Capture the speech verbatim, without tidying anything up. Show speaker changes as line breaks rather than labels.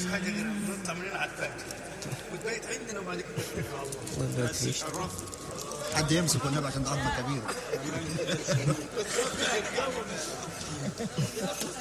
فيش حاجه غير نطلع من هنا على الفجر وتبيت عندنا وبعد كده نتكل على الله. بس شرفت
حد يمسك والنبي عشان ده عظمه كبيره.